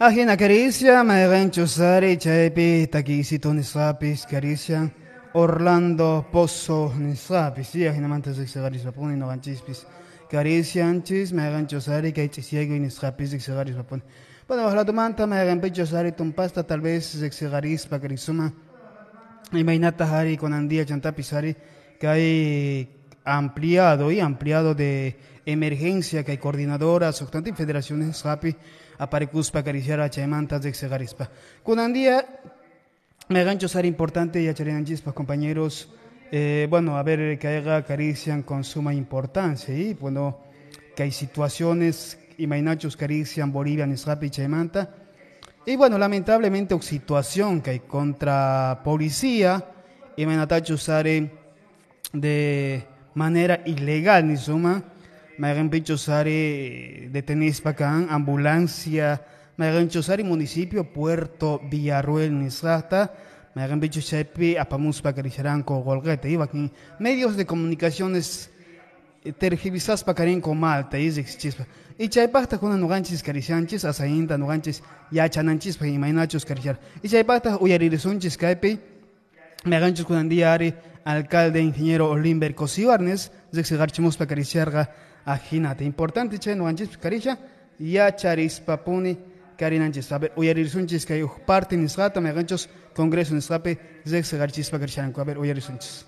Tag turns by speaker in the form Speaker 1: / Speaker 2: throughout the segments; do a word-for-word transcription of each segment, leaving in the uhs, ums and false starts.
Speaker 1: Ajena caricia, me gancho sari, chaipi, taquisito nisapis, caricia, Orlando Pozo nisapis, sí, ajena mantas de xegaris vapuni, no ganchispis, caricia anchis, me gancho sari, que chisiego y nisapis de xegaris vapuni. Bueno, ojalá tu manta, me hagan pecho sari, tumpasta, tal vez de xegaris, pa carisuma, y mainata hari con andía chantapisari, que hay ampliado y ampliado de emergencia, que hay coordinadoras, substanti federaciones rapi, aparecuspa acariciar a chaimantas de xegarispa. Con andía, me gancho ser importante y acharinanjispa, compañeros, eh, bueno, a ver, que haya acarician con suma importancia, y bueno, que hay situaciones, y mainachos acarician Bolivia, Nisrapi, chaimanta, y bueno, lamentablemente, situación que hay contra policía, y mainatachos sare de manera ilegal, ni suma, me hagan pichosari de Tenispacán, ambulancia, me hagan chosari municipio, Puerto Villarruel, Nisrata, me hagan pichosari apamuspa caricharanco, Golguete, iba aquí, medios de comunicaciones tergivisas pacarenco Malta, y chispa. Y chaipasta con nuganchis carichanchis, asainta nuganchis, ya chananchis, y mainachos carichar. Y chaipasta uyaririzunchis caipe, me hagan chos con andiari, alcalde, ingeniero Olimber Cosibarnes, zexegarchimos pa cariciarga. Ajinate, importante che no anchis caricha ya charis papuni carinanchis. A ver, uyarisunchis que hay parte nisrata me ganchos congreso nisrape zex garchis pa carichanco. A ver, uyarisunchis.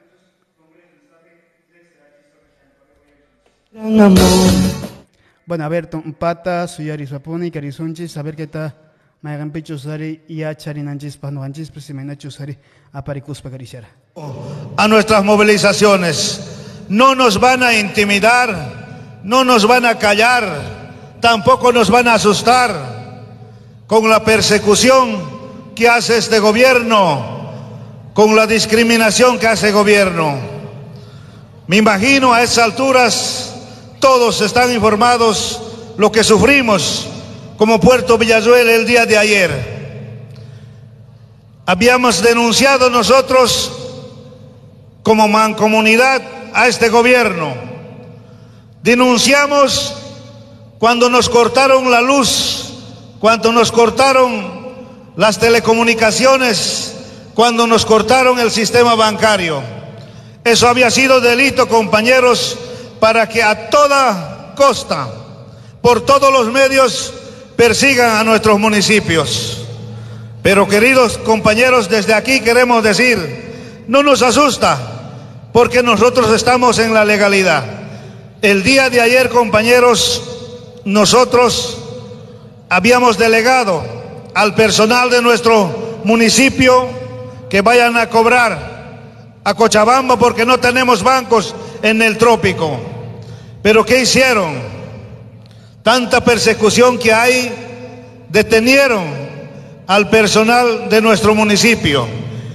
Speaker 1: Bueno, a ver, ton pata suyaris papuni carisunchis, a ver qué ta me hagan pechos sari ya charinanchis pa no anchis pues si me nachos sari aparicus pa cariciara.
Speaker 2: A nuestras movilizaciones. No nos van a intimidar, no nos van a callar, tampoco nos van a asustar con la persecución que hace este gobierno, con la discriminación que hace el gobierno. Me imagino a esas alturas todos están informados lo que sufrimos como Puerto Villarruel el día de ayer. Habíamos denunciado nosotros como mancomunidad a este gobierno. Denunciamos cuando nos cortaron la luz, cuando nos cortaron las telecomunicaciones, cuando nos cortaron el sistema bancario. Eso había sido delito, compañeros, para que a toda costa, por todos los medios, persigan a nuestros municipios. Pero, queridos compañeros, desde aquí queremos decir, no nos asusta, porque nosotros estamos en la legalidad. El día de ayer, compañeros, nosotros habíamos delegado al personal de nuestro municipio que vayan a cobrar a Cochabamba porque no tenemos bancos en el trópico. Pero ¿qué hicieron? Tanta persecución que hay, detenieron al personal de nuestro municipio.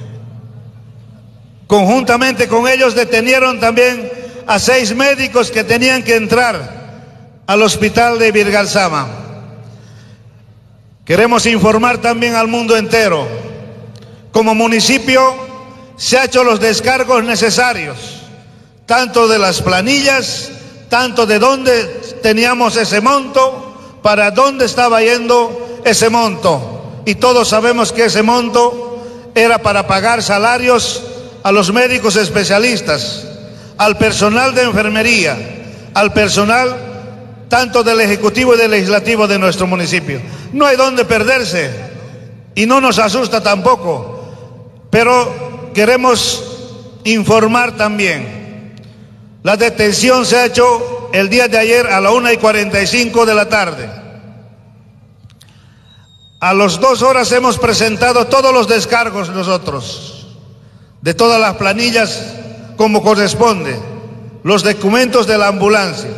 Speaker 2: Conjuntamente con ellos detenieron también a seis médicos que tenían que entrar al hospital de Virgalsama. Queremos informar también al mundo entero. Como municipio se han hecho los descargos necesarios, tanto de las planillas, tanto de dónde teníamos ese monto, para dónde estaba yendo ese monto. Y todos sabemos que ese monto era para pagar salarios a los médicos especialistas, al personal de enfermería, al personal tanto del Ejecutivo y del Legislativo de nuestro municipio. No hay dónde perderse y no nos asusta tampoco, pero queremos informar también. La detención se ha hecho el día de ayer a la una y cuarenta y cinco de la tarde. A las dos horas hemos presentado todos los descargos nosotros, de todas las planillas como corresponde, los documentos de la ambulancia.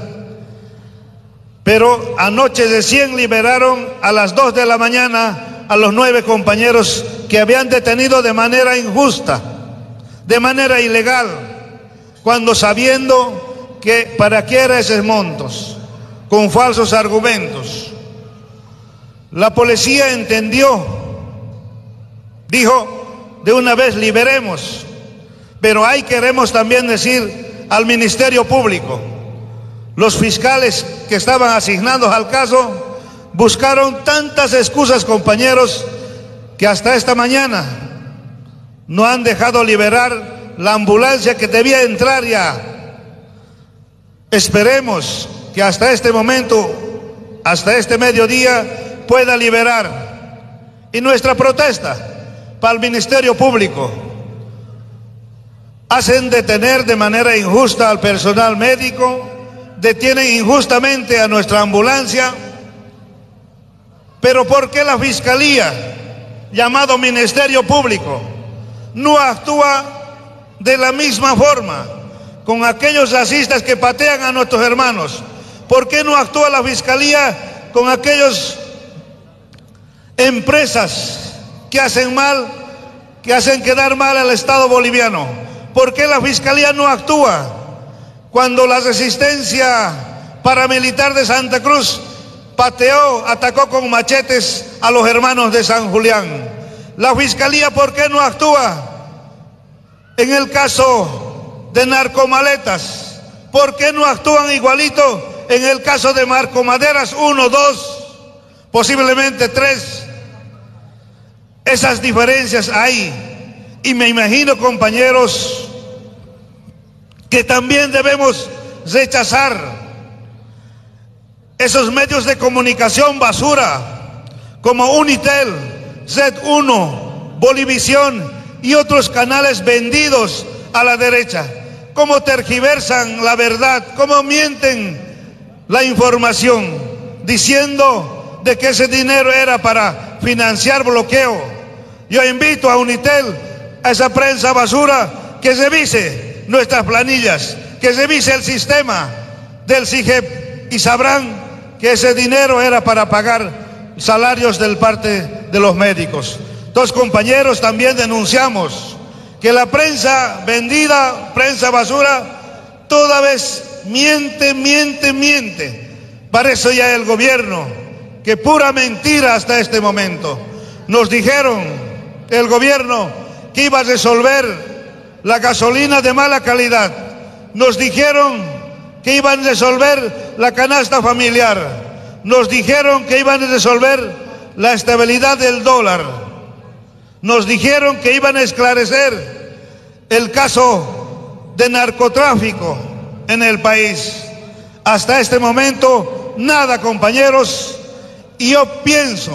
Speaker 2: Pero anoche recién liberaron a las dos de la mañana a los nueve compañeros que habían detenido de manera injusta, de manera ilegal, cuando sabiendo que para qué eran esos montos, con falsos argumentos. La policía entendió, dijo, de una vez liberemos, pero ahí queremos también decir al Ministerio Público, los fiscales que estaban asignados al caso buscaron tantas excusas, compañeros, que hasta esta mañana no han dejado liberar la ambulancia que debía entrar ya. Esperemos que hasta este momento, hasta este mediodía, pueda liberar. Y nuestra protesta para el Ministerio Público: hacen detener de manera injusta al personal médico, detienen injustamente a nuestra ambulancia, pero ¿por qué la Fiscalía, llamado Ministerio Público, no actúa de la misma forma con aquellos racistas que patean a nuestros hermanos? ¿Por qué no actúa la Fiscalía con aquellas empresas que hacen mal, que hacen quedar mal al Estado boliviano? ¿Por qué la Fiscalía no actúa cuando la resistencia paramilitar de Santa Cruz pateó, atacó con machetes a los hermanos de San Julián? La Fiscalía, ¿por qué no actúa en el caso de narcomaletas? ¿Por qué no actúan igualito en el caso de narcomaderas uno, dos, posiblemente tres? Esas diferencias hay. Y me imagino, compañeros, que también debemos rechazar esos medios de comunicación basura como Unitel, Z uno, Bolivisión y otros canales vendidos a la derecha. Cómo tergiversan la verdad, cómo mienten la información, diciendo de que ese dinero era para financiar bloqueo. Yo invito a Unitel, a esa prensa basura, que revise nuestras planillas, que revise el sistema del C I G E P, y sabrán que ese dinero era para pagar salarios del parte de los médicos. Entonces, compañeros, también denunciamos que la prensa vendida, prensa basura, toda vez miente, miente, miente. Parece ya el gobierno que pura mentira hasta este momento. Nos dijeron el gobierno que iba a resolver la gasolina de mala calidad. Nos dijeron que iban a resolver la canasta familiar. Nos dijeron que iban a resolver la estabilidad del dólar. Nos dijeron que iban a esclarecer el caso de narcotráfico en el país. Hasta este momento, nada, compañeros. Y yo pienso,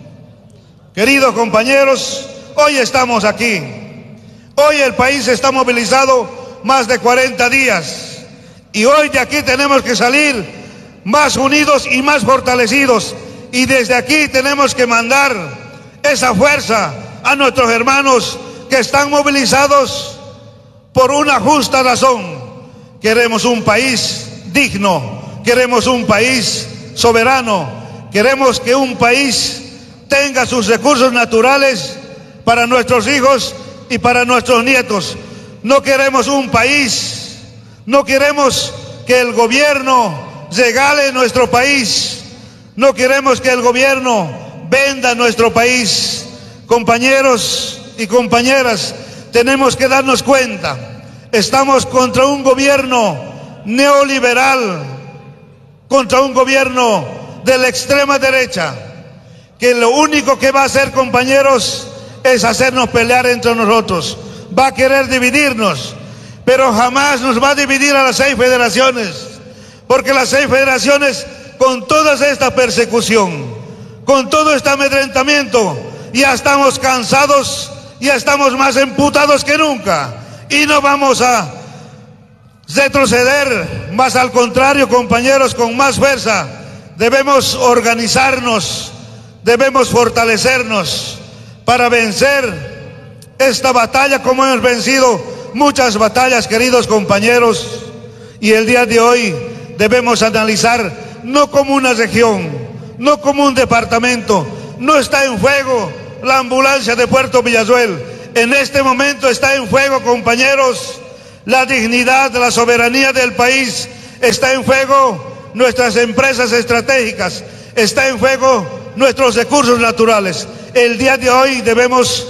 Speaker 2: queridos compañeros, hoy estamos aquí. Hoy el país está movilizado más de cuarenta días. Y hoy de aquí tenemos que salir más unidos y más fortalecidos. Y desde aquí tenemos que mandar esa fuerza a nuestros hermanos que están movilizados por una justa razón. Queremos un país digno, queremos un país soberano, queremos que un país tenga sus recursos naturales para nuestros hijos y para nuestros nietos. No queremos un país, no queremos que el gobierno regale nuestro país, no queremos que el gobierno venda nuestro país. Compañeros y compañeras, tenemos que darnos cuenta, estamos contra un gobierno neoliberal, contra un gobierno de la extrema derecha, que lo único que va a hacer, compañeros, es hacernos pelear entre nosotros. Va a querer dividirnos, pero jamás nos va a dividir a las seis federaciones, porque las seis federaciones, con toda esta persecución, con todo este amedrentamiento, ya estamos cansados, ya estamos más emputados que nunca, y no vamos a retroceder, más al contrario, compañeros, con más fuerza. Debemos organizarnos, debemos fortalecernos para vencer esta batalla como hemos vencido muchas batallas, queridos compañeros. Y el día de hoy debemos analizar no como una región, no como un departamento. No está en juego la ambulancia de Puerto Villasuel. En este momento está en juego, compañeros, la dignidad, la soberanía del país. Está en juego nuestras empresas estratégicas. Está en juego nuestros recursos naturales. El día de hoy debemos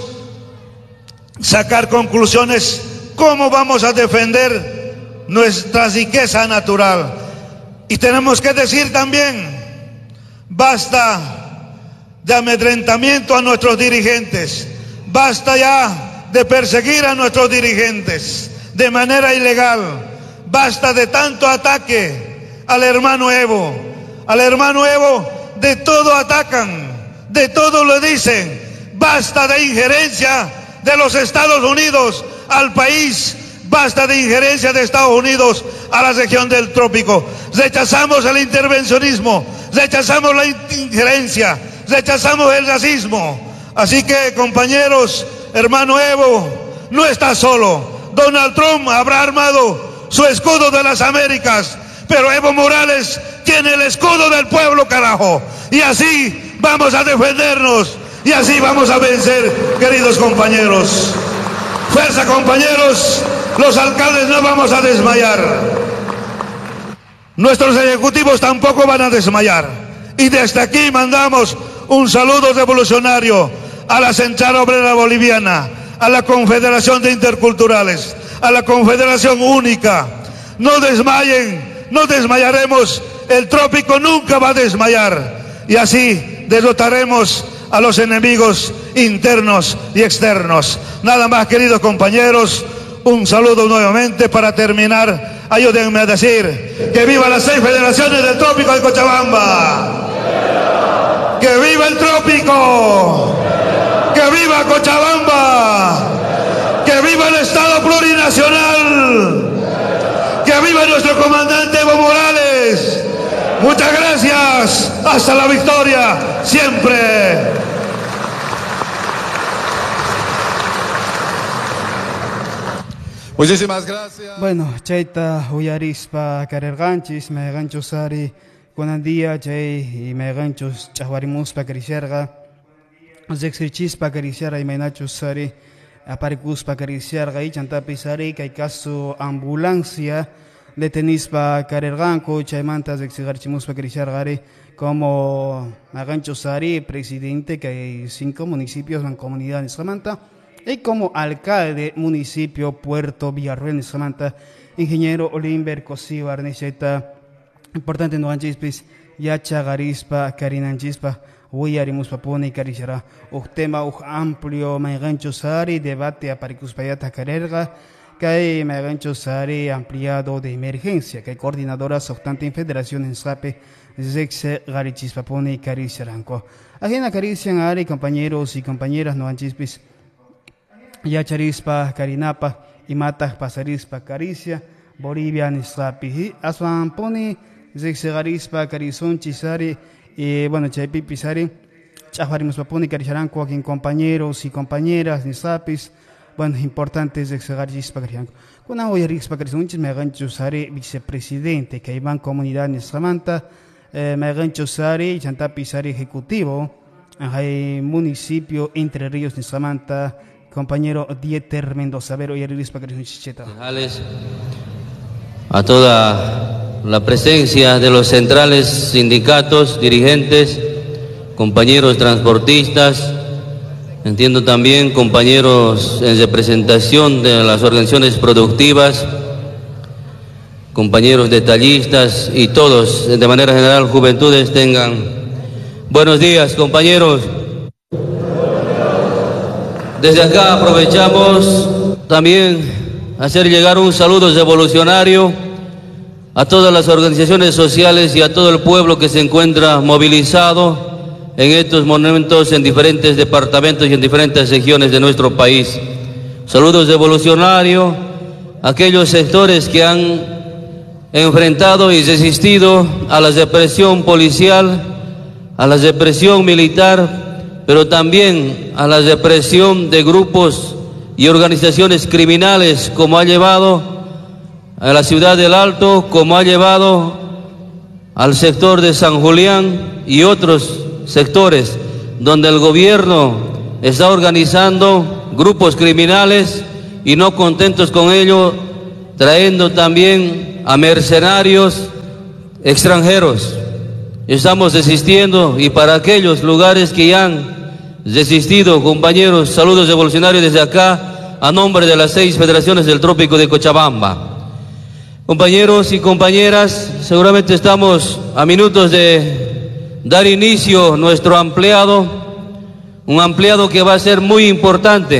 Speaker 2: sacar conclusiones. ¿Cómo vamos a defender nuestra riqueza natural? Y tenemos que decir también, Basta de amedrentamiento a nuestros dirigentes. Basta ya de perseguir a nuestros dirigentes de manera ilegal. Basta de tanto ataque al hermano Evo. Al hermano Evo de todo atacan, de todo lo dicen. Basta de injerencia de los Estados Unidos al país. Basta de injerencia de Estados Unidos a la región del trópico. Rechazamos el intervencionismo, rechazamos la injerencia, rechazamos el racismo. Así que, compañeros, hermano Evo no está solo. Donald Trump habrá armado su escudo de las Américas, pero Evo Morales tiene el escudo del pueblo, carajo. Y así vamos a defendernos, y así vamos a vencer, queridos compañeros. Fuerza, compañeros, los alcaldes no vamos a desmayar. Nuestros ejecutivos tampoco van a desmayar. Y desde aquí mandamos un saludo revolucionario a la Central Obrera Boliviana, a la Confederación de Interculturales, a la Confederación Única. No desmayen, no desmayaremos, el trópico nunca va a desmayar. Y así derrotaremos a los enemigos internos y externos. Nada más, queridos compañeros, un saludo nuevamente para terminar. Ayúdenme a decir que viva las seis federaciones del trópico de Cochabamba. Que viva el trópico. Que viva Cochabamba. Que viva el Estado plurinacional. Que viva nuestro comandante Evo Morales. Muchas gracias. Hasta la victoria siempre.
Speaker 3: Muchísimas gracias.
Speaker 1: Bueno, chaita uyarispa carerganchis, me ganchos ari, cuanandía, chay, y me ganchos chahwarimuspa cariciarga, zexirchispa cariciarga y me nachos ari, aparicuspa cariciarga y chantapis ari, que hay caso ambulancia, de tenispa carerganco, chaymanta zexigarchimuspa cariciarga ari, como me ganchos ari, presidente, que hay cinco municipios en comunidad en Samanta. Y como alcalde municipio Puerto Villarruel, Samanta, ingeniero Olimber Cosío Arnecheta, importante no anchispis, yacha garispa, carinanchispis, huyarimuspa pone y carichará, un tema un amplio, maigancho sari, debate a paricuspayata carerga, que hay maigancho sari ampliado de emergencia, que hay coordinadoras obstante en federación en SAPE, zexe garichispa pone y caricharanco. Ajena carician ari, compañeros y compañeras no anchispis, Yacharispa, Carinapa, Imata, Pasarispa, Caricia, Bolivia, Nislapi, Aswan Poni, Zexegarispa, Carizón, Chisari, y bueno, Chaipi Pisari, Chafarimos Paponi, Caricharanco, aquí compañeros y compañeras, Nislapis, bueno, importantes Zexegarispa, Caricharanco. Cuando voy a Rispa, Carizón, me gancho Sari, vicepresidente, que iban comunidad Nislamanta, eh, me gancho Sari, Chantapi Sari, ejecutivo, hay municipio Entre Ríos, Nislamanta, compañero Dieter Mendoza, Vero y Arispa Chicheta.
Speaker 4: A toda la presencia de los centrales sindicatos, dirigentes, compañeros transportistas, entiendo también compañeros en representación de las organizaciones productivas, compañeros detallistas y todos, de manera general, juventudes, tengan buenos días, compañeros. Desde acá aprovechamos también hacer llegar un saludo revolucionario a todas las organizaciones sociales y a todo el pueblo que se encuentra movilizado en estos momentos en diferentes departamentos y en diferentes regiones de nuestro país. Saludos revolucionarios a aquellos sectores que han enfrentado y resistido a la represión policial, a la represión militar, pero también a la represión de grupos y organizaciones criminales, como ha llevado a la ciudad del Alto, como ha llevado al sector de San Julián y otros sectores donde el gobierno está organizando grupos criminales y no contentos con ello, trayendo también a mercenarios extranjeros. Estamos resistiendo, y para aquellos lugares que ya han resistido, compañeros, saludos revolucionarios desde acá a nombre de las seis federaciones del trópico de Cochabamba. Compañeros y compañeras, seguramente estamos a minutos de dar inicio a nuestro ampliado, un ampliado que va a ser muy importante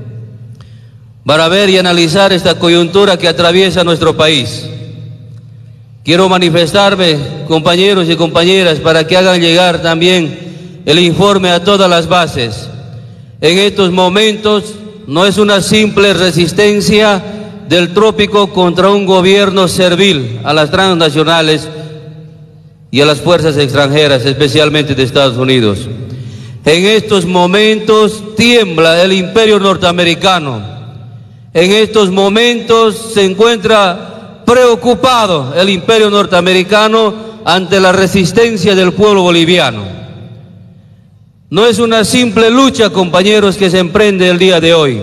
Speaker 4: para ver y analizar esta coyuntura que atraviesa nuestro país. Quiero manifestarme, compañeros y compañeras, para que hagan llegar también el informe a todas las bases. En estos momentos no es una simple resistencia del trópico contra un gobierno servil a las transnacionales y a las fuerzas extranjeras, especialmente de Estados Unidos. En estos momentos tiembla el imperio norteamericano. En estos momentos se encuentra preocupado el imperio norteamericano ante la resistencia del pueblo boliviano. No es una simple lucha, compañeros, que se emprende el día de hoy.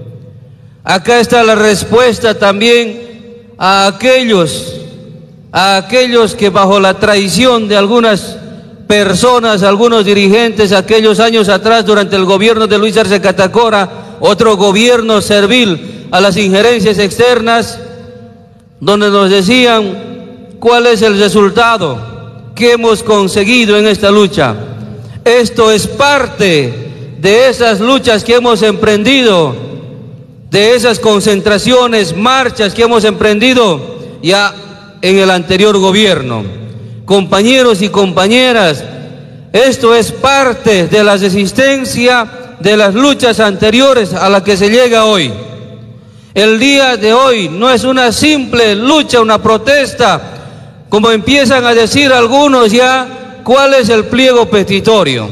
Speaker 4: Acá está la respuesta también a aquellos, a aquellos que bajo la traición de algunas personas, algunos dirigentes, aquellos años atrás durante el gobierno de Luis Arce Catacora, otro gobierno servil a las injerencias externas, donde nos decían cuál es el resultado que hemos conseguido en esta lucha. Esto es parte de esas luchas que hemos emprendido, de esas concentraciones, marchas que hemos emprendido ya en el anterior gobierno. Compañeros y compañeras, esto es parte de la resistencia de las luchas anteriores a la que se llega hoy. El día de hoy no es una simple lucha, una protesta, como empiezan a decir algunos ya, ¿cuál es el pliego petitorio?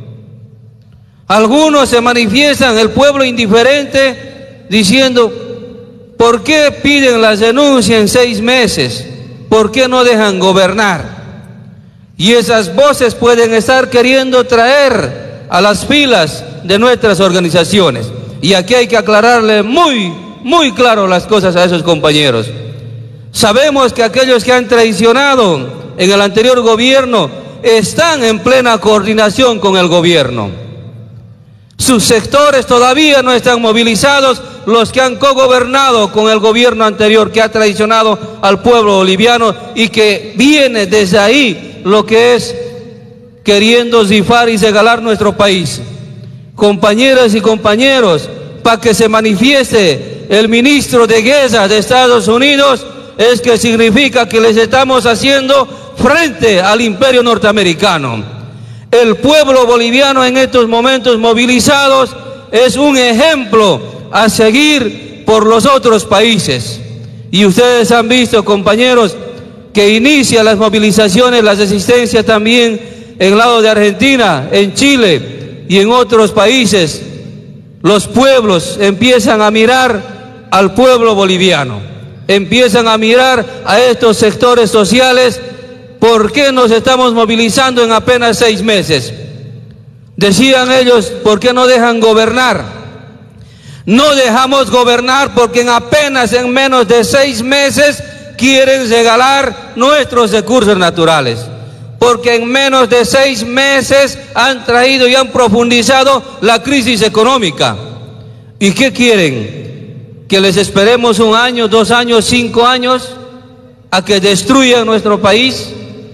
Speaker 4: Algunos se manifiestan, el pueblo indiferente, diciendo, ¿por qué piden la denuncia en seis meses? ¿Por qué no dejan gobernar? Y esas voces pueden estar queriendo traer a las filas de nuestras organizaciones. Y aquí hay que aclararle muy, muy claro las cosas a esos compañeros. Sabemos que aquellos que han traicionado en el anterior gobierno están en plena coordinación con el gobierno. Sus sectores todavía no están movilizados, los que han cogobernado con el gobierno anterior que ha traicionado al pueblo boliviano y que viene desde ahí lo que es queriendo zifar y regalar nuestro país. Compañeras y compañeros, para que se manifieste el ministro de Guerra de Estados Unidos, es que significa que les estamos haciendo frente al imperio norteamericano. El pueblo boliviano en estos momentos movilizados es un ejemplo a seguir por los otros países. Y ustedes han visto, compañeros, que inicia las movilizaciones, la resistencia también en el lado de Argentina, en Chile y en otros países. Los pueblos empiezan a mirar al pueblo boliviano, empiezan a mirar a estos sectores sociales. ¿Por qué nos estamos movilizando en apenas seis meses? Decían ellos, ¿por qué no dejan gobernar? No dejamos gobernar porque en apenas en menos de seis meses quieren regalar nuestros recursos naturales. Porque en menos de seis meses han traído y han profundizado la crisis económica. ¿Y qué quieren? ¿Que les esperemos un año, dos años, cinco años a que destruyan nuestro país?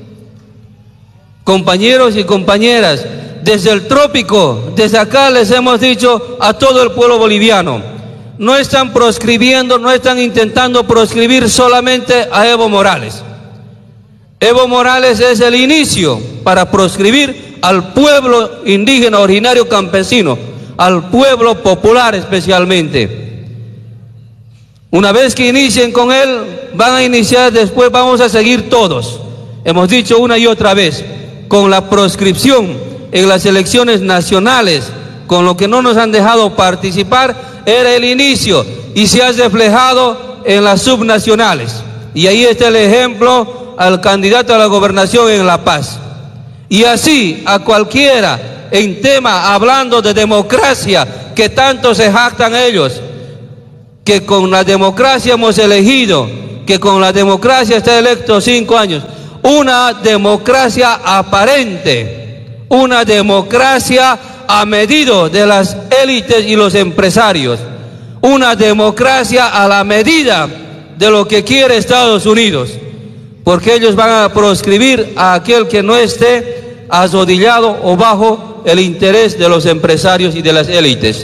Speaker 4: Compañeros y compañeras, desde el trópico, desde acá les hemos dicho a todo el pueblo boliviano, no están proscribiendo, no están intentando proscribir solamente a Evo Morales. Evo Morales es el inicio para proscribir al pueblo indígena originario campesino, al pueblo popular especialmente. Una vez que inicien con él, van a iniciar, después vamos a seguir todos. Hemos dicho una y otra vez, con la proscripción en las elecciones nacionales, con lo que no nos han dejado participar, era el inicio y se ha reflejado en las subnacionales. Y ahí está el ejemplo al candidato a la gobernación en La Paz. Y así a cualquiera en tema, hablando de democracia, que tanto se jactan ellos, que con la democracia hemos elegido, que con la democracia está electo cinco años. Una democracia aparente, una democracia a medida de las élites y los empresarios, una democracia a la medida de lo que quiere Estados Unidos, porque ellos van a proscribir a aquel que no esté arrodillado o bajo el interés de los empresarios y de las élites.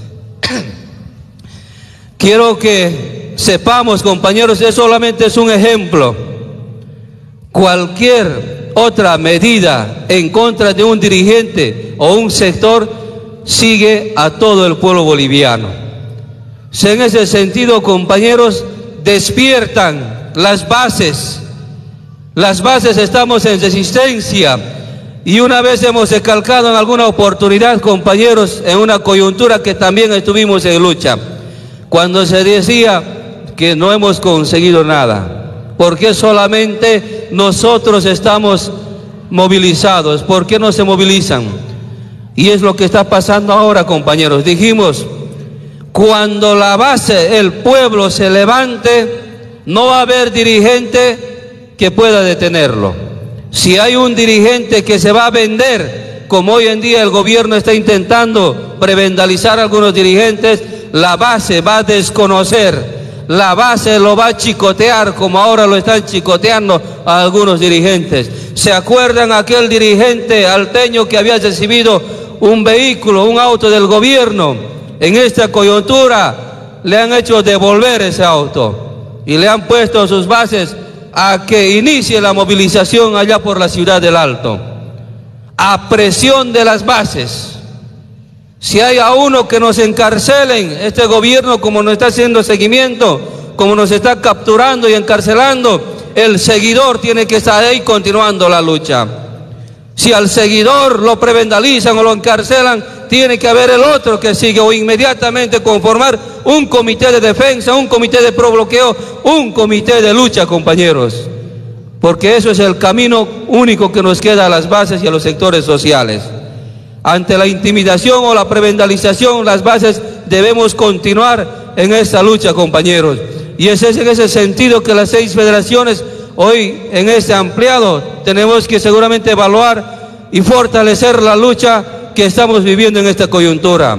Speaker 4: Quiero que sepamos, compañeros, es solamente es un ejemplo. Cualquier otra medida en contra de un dirigente o un sector sigue a todo el pueblo boliviano. En ese sentido, compañeros, despiertan las bases. Las bases estamos en resistencia. Y una vez hemos recalcado en alguna oportunidad, compañeros, en una coyuntura que también estuvimos en lucha, cuando se decía que no hemos conseguido nada. ¿Por qué solamente nosotros estamos movilizados? ¿Por qué no se movilizan? Y es lo que está pasando ahora, compañeros. Dijimos, cuando la base, el pueblo se levante, no va a haber dirigente que pueda detenerlo. Si hay un dirigente que se va a vender, como hoy en día el gobierno está intentando prebendalizar a algunos dirigentes, la base va a desconocer. La base lo va a chicotear como ahora lo están chicoteando a algunos dirigentes. ¿Se acuerdan aquel dirigente alteño que había recibido un vehículo, un auto del gobierno? En esta coyuntura le han hecho devolver ese auto y le han puesto sus bases a que inicie la movilización allá por la ciudad del Alto, a presión de las bases. Si hay a uno que nos encarcelen, este gobierno como nos está haciendo seguimiento, como nos está capturando y encarcelando, el seguidor tiene que estar ahí continuando la lucha. Si al seguidor lo prebendalizan o lo encarcelan, tiene que haber el otro que sigue, o inmediatamente conformar un comité de defensa, un comité de probloqueo, un comité de lucha, compañeros. Porque eso es el camino único que nos queda a las bases y a los sectores sociales. Ante la intimidación o la prebendalización, las bases debemos continuar en esta lucha, compañeros. Y es en ese sentido que las seis federaciones hoy en este ampliado tenemos que seguramente evaluar y fortalecer la lucha que estamos viviendo en esta coyuntura.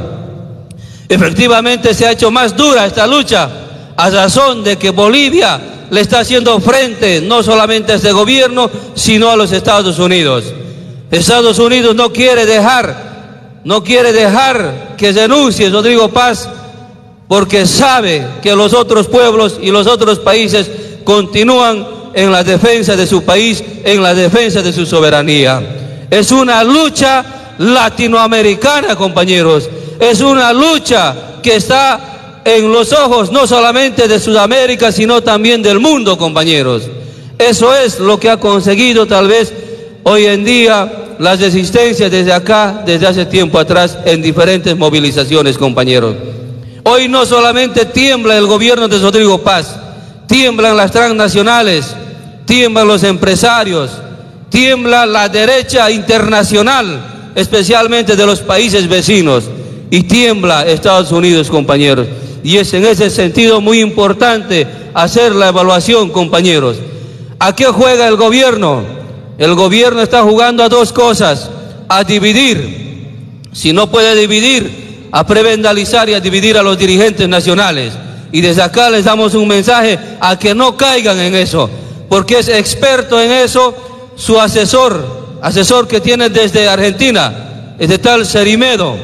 Speaker 4: Efectivamente se ha hecho más dura esta lucha a razón de que Bolivia le está haciendo frente no solamente a este gobierno, sino a los Estados Unidos. Estados Unidos no quiere dejar, no quiere dejar que denuncie Rodrigo Paz, porque sabe que los otros pueblos y los otros países continúan en la defensa de su país, en la defensa de su soberanía. Es una lucha latinoamericana, compañeros. Es una lucha que está en los ojos no solamente de Sudamérica, sino también del mundo, compañeros. Eso es lo que ha conseguido tal vez hoy en día las resistencias desde acá, desde hace tiempo atrás, en diferentes movilizaciones, compañeros. Hoy no solamente tiembla el gobierno de Rodrigo Paz, tiemblan las transnacionales, tiemblan los empresarios, tiembla la derecha internacional, especialmente de los países vecinos, y tiembla Estados Unidos, compañeros. Y es en ese sentido muy importante hacer la evaluación, compañeros. ¿A qué juega el gobierno? El gobierno está jugando a dos cosas: a dividir, si no puede dividir, a prebendalizar y a dividir a los dirigentes nacionales. Y desde acá les damos un mensaje a que no caigan en eso, porque es experto en eso su asesor, asesor que tiene desde Argentina, este tal Cerimedo.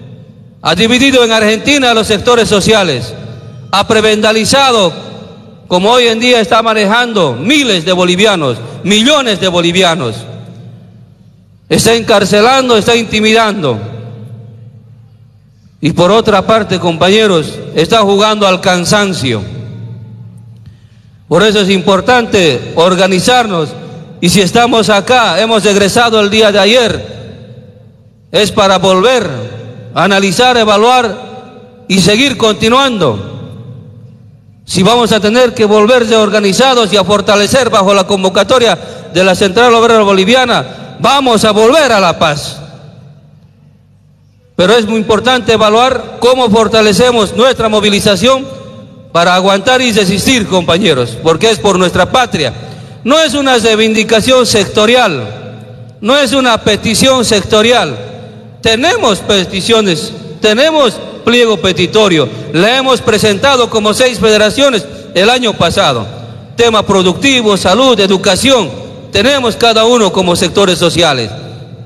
Speaker 4: Ha dividido en Argentina a los sectores sociales, ha prebendalizado, como hoy en día está manejando miles de bolivianos, millones de bolivianos. Está encarcelando, está intimidando. Y por otra parte, compañeros, está jugando al cansancio. Por eso es importante organizarnos. Y si estamos acá, hemos egresado el día de ayer, es para volver a analizar, evaluar y seguir continuando. Si vamos a tener que volverse organizados y a fortalecer bajo la convocatoria de la Central Obrera Boliviana, vamos a volver a la paz. Pero es muy importante evaluar cómo fortalecemos nuestra movilización para aguantar y resistir, compañeros, porque es por nuestra patria. No es una reivindicación sectorial, no es una petición sectorial. Tenemos peticiones, tenemos pliego petitorio, le hemos presentado como seis federaciones el año pasado. Tema productivo, salud, educación, tenemos cada uno como sectores sociales.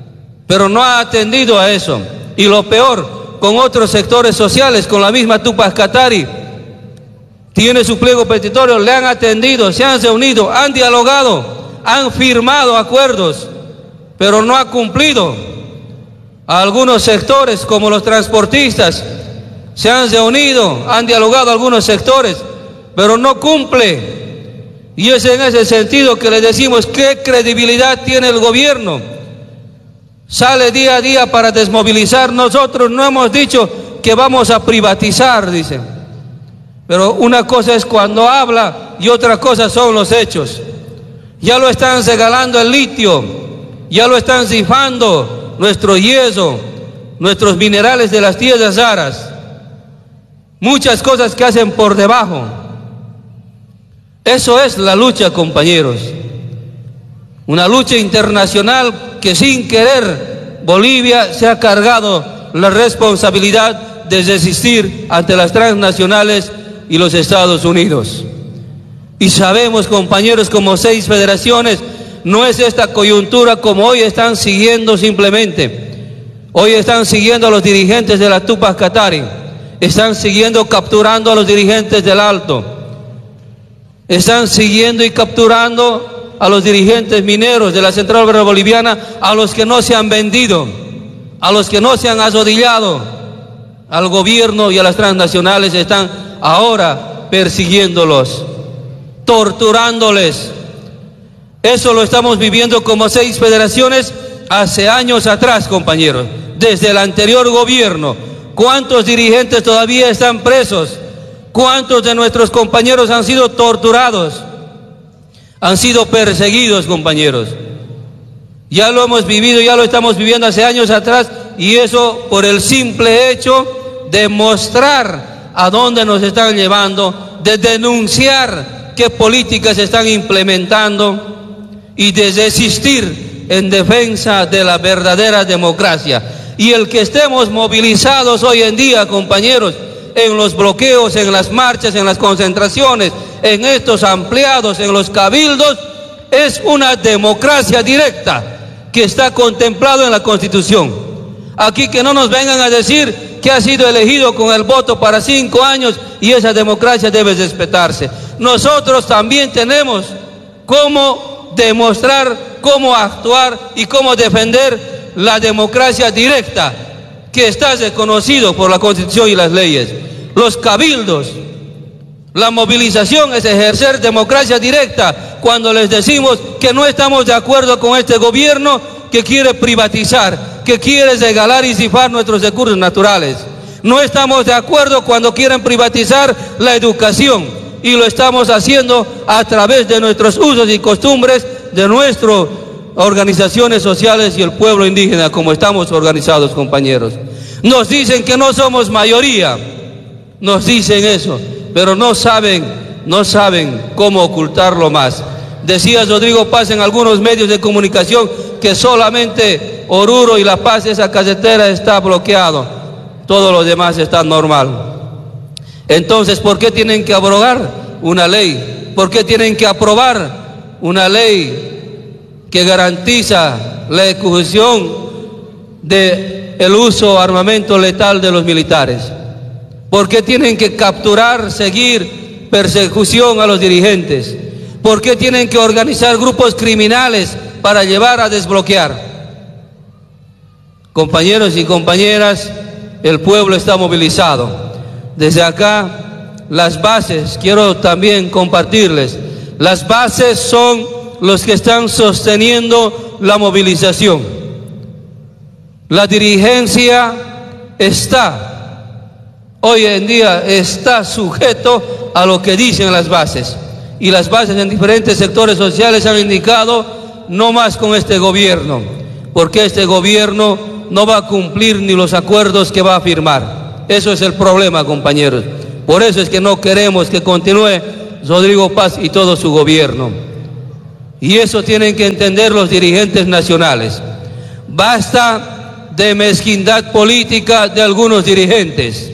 Speaker 4: pero no ha atendido a eso. Y lo peor, con otros sectores sociales, con la misma Tupac Katari, tiene su pliego petitorio, le han atendido, se han reunido, han dialogado, han firmado acuerdos, pero no ha cumplido. A algunos sectores, como los transportistas, se han reunido, han dialogado algunos sectores, pero no cumple. Y es en ese sentido que le decimos, ¿qué credibilidad tiene el gobierno? Sale día a día para desmovilizar. Nosotros no hemos dicho que vamos a privatizar, dicen. Pero una cosa es cuando habla y otra cosa son los hechos. Ya lo están regalando el litio, ya lo están rifando nuestro yeso, nuestros minerales de las tierras raras. Muchas cosas que hacen por debajo. Eso es la lucha, compañeros. Una lucha internacional que sin querer Bolivia se ha cargado la responsabilidad de resistir ante las transnacionales y los Estados Unidos. Y sabemos, compañeros, como seis federaciones, no es esta coyuntura como hoy están siguiendo simplemente. Hoy están siguiendo a los dirigentes de la Tupac Katari, están siguiendo capturando a los dirigentes del Alto, están siguiendo y capturando a los dirigentes mineros de la Central Obrera Boliviana, a los que no se han vendido, a los que no se han arrodillado al gobierno y a las transnacionales, están ahora persiguiéndolos, torturándoles. Eso lo estamos viviendo como seis federaciones hace años atrás, compañeros, desde el anterior gobierno. ¿Cuántos dirigentes todavía están presos? ¿Cuántos de nuestros compañeros han sido torturados? Han sido perseguidos, compañeros. Ya lo hemos vivido, ya lo estamos viviendo hace años atrás, y eso por el simple hecho de mostrar a dónde nos están llevando, de denunciar qué políticas se están implementando y de resistir en defensa de la verdadera democracia. Y el que estemos movilizados hoy en día, compañeros, en los bloqueos, en las marchas, en las concentraciones, en estos ampliados, en los cabildos, es una democracia directa que está contemplado en la Constitución. Aquí que no nos vengan a decir que ha sido elegido con el voto para cinco años y esa democracia debe respetarse. Nosotros también tenemos cómo demostrar, cómo actuar y cómo defender la democracia directa que está reconocido por la Constitución y las leyes. Los cabildos, la movilización es ejercer democracia directa cuando les decimos que no estamos de acuerdo con este gobierno que quiere privatizar, que quiere regalar y cifrar nuestros recursos naturales. No estamos de acuerdo cuando quieren privatizar la educación, y lo estamos haciendo a través de nuestros usos y costumbres, de nuestras organizaciones sociales y el pueblo indígena, como estamos organizados, compañeros. Nos dicen que no somos mayoría, nos dicen eso, pero no saben, no saben cómo ocultarlo más. Decía Rodrigo Paz en algunos medios de comunicación que solamente Oruro y La Paz, esa carretera, está bloqueado, todo lo demás está normal. Entonces, ¿por qué tienen que abrogar una ley? ¿Por qué tienen que aprobar una ley que garantiza la ejecución del uso armamento letal de los militares? ¿Por qué tienen que capturar, seguir persecución a los dirigentes? ¿Por qué tienen que organizar grupos criminales para llevar a desbloquear? Compañeros y compañeras, el pueblo está movilizado. Desde acá, las bases, quiero también compartirles, las bases son los que están sosteniendo la movilización. La dirigencia está, hoy en día, está sujeto a lo que dicen las bases. Y las bases en diferentes sectores sociales han indicado no más con este gobierno, porque este gobierno no va a cumplir ni los acuerdos que va a firmar. Eso es el problema, compañeros. Por eso es que no queremos que continúe Rodrigo Paz y todo su gobierno. Y eso tienen que entender los dirigentes nacionales. Basta de mezquindad política de algunos dirigentes.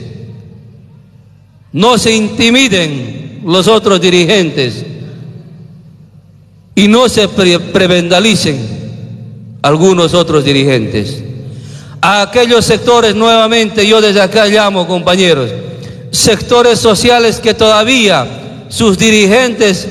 Speaker 4: No se intimiden los otros dirigentes y no se pre prebendalicen. algunos otros dirigentes. A aquellos sectores, nuevamente yo desde acá llamo, compañeros, sectores sociales que todavía sus dirigentes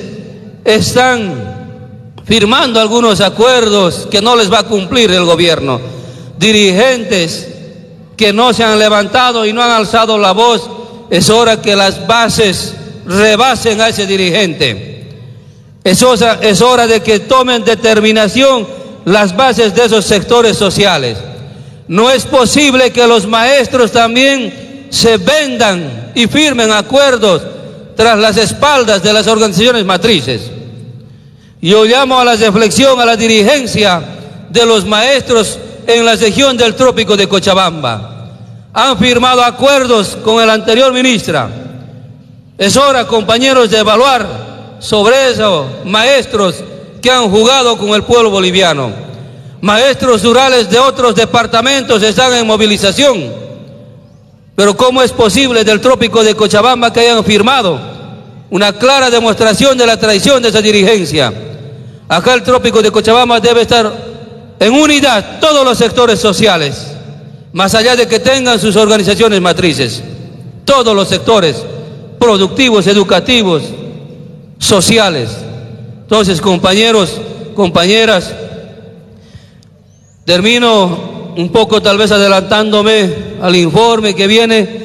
Speaker 4: están firmando algunos acuerdos que no les va a cumplir el gobierno, dirigentes que no se han levantado y no han alzado la voz. Es hora que las bases rebasen a ese dirigente. Es hora, es hora de que tomen determinación las bases de esos sectores sociales. No es posible que los maestros también se vendan y firmen acuerdos tras las espaldas de las organizaciones matrices. Yo llamo a la reflexión a la dirigencia de los maestros en la región del Trópico de Cochabamba. Han firmado acuerdos con la anterior ministra. Es hora, compañeros, de evaluar sobre eso, maestros que han jugado con el pueblo boliviano. Maestros rurales de otros departamentos están en movilización. Pero ¿cómo es posible del Trópico de Cochabamba que hayan firmado? Una clara demostración de la traición de esa dirigencia. Acá el Trópico de Cochabamba debe estar en unidad todos los sectores sociales, más allá de que tengan sus organizaciones matrices, todos los sectores productivos, educativos, sociales. Entonces, compañeros, compañeras, termino un poco tal vez adelantándome al informe que viene.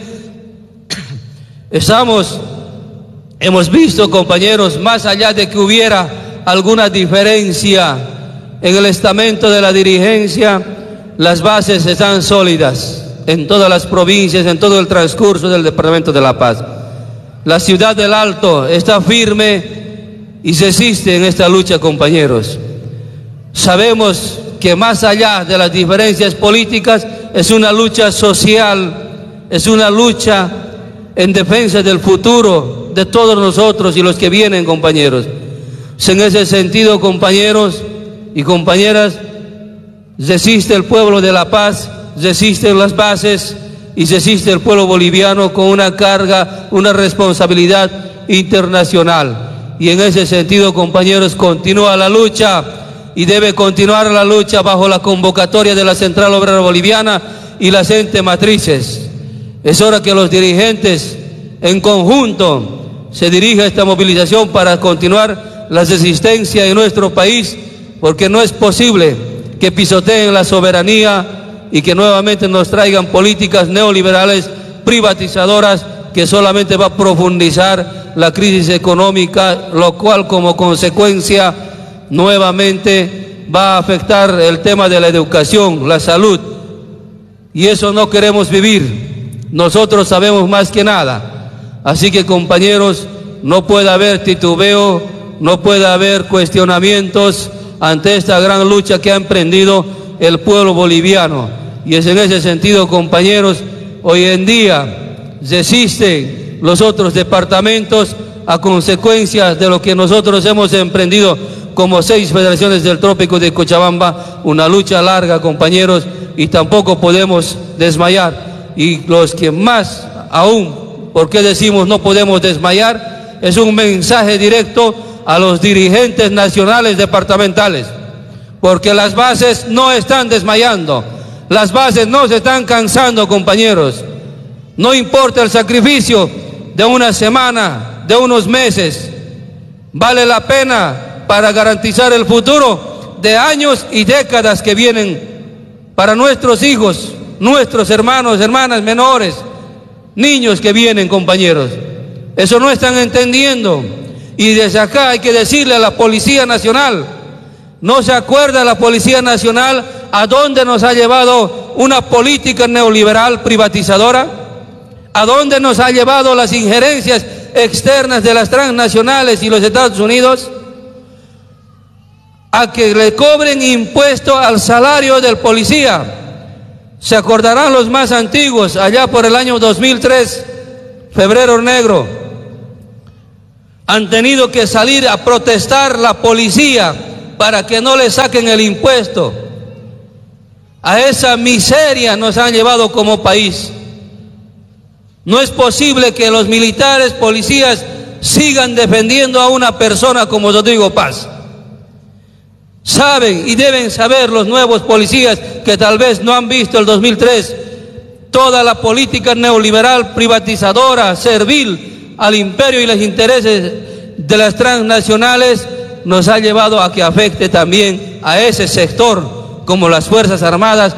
Speaker 4: Estamos, hemos visto, compañeros, más allá de que hubiera alguna diferencia en el estamento de la dirigencia, las bases están sólidas en todas las provincias, en todo el transcurso del Departamento de La Paz. La ciudad del Alto está firme y se resiste en esta lucha, compañeros. Sabemos que más allá de las diferencias políticas es una lucha social, es una lucha en defensa del futuro de todos nosotros y los que vienen, compañeros. En ese sentido, compañeros y compañeras, resiste el pueblo de La Paz, resisten las bases y resiste el pueblo boliviano con una carga, una responsabilidad internacional. Y en ese sentido, compañeros, continúa la lucha y debe continuar la lucha bajo la convocatoria de la Central Obrera Boliviana y las entes matrices. Es hora que los dirigentes en conjunto se dirijan a esta movilización para continuar la resistencia en nuestro país, porque no es posible que pisoteen la soberanía y que nuevamente nos traigan políticas neoliberales privatizadoras que solamente va a profundizar la crisis económica, lo cual como consecuencia nuevamente va a afectar el tema de la educación, la salud, y eso no queremos vivir. Nosotros sabemos más que nada. Así que, compañeros, no puede haber titubeo, no puede haber cuestionamientos ante esta gran lucha que ha emprendido el pueblo boliviano. Y es en ese sentido, compañeros, hoy en día resisten los otros departamentos a consecuencia de lo que nosotros hemos emprendido como seis federaciones del Trópico de Cochabamba, una lucha larga, compañeros, y tampoco podemos desmayar. Y los que más aún, ¿por qué decimos no podemos desmayar? Es un mensaje directo a los dirigentes nacionales departamentales, porque las bases no están desmayando, las bases no se están cansando, compañeros. No importa el sacrificio de una semana, de unos meses, vale la pena para garantizar el futuro de años y décadas que vienen para nuestros hijos, nuestros hermanos, hermanas menores, niños que vienen, compañeros. Eso no están entendiendo. Y desde acá hay que decirle a la Policía Nacional, ¿no se acuerda la Policía Nacional a dónde nos ha llevado una política neoliberal privatizadora? ¿A dónde nos ha llevado las injerencias externas de las transnacionales y los Estados Unidos? A que le cobren impuesto al salario del policía. Se acordarán los más antiguos, allá por el año dos mil tres, febrero negro, han tenido que salir a protestar la policía para que no le saquen el impuesto. A esa miseria nos han llevado como país. No es posible que los militares, policías, sigan defendiendo a una persona como Rodrigo Paz. Saben y deben saber los nuevos policías que tal vez no han visto el dos mil tres, toda la política neoliberal privatizadora, servil al imperio y los intereses de las transnacionales nos ha llevado a que afecte también a ese sector, como las Fuerzas Armadas,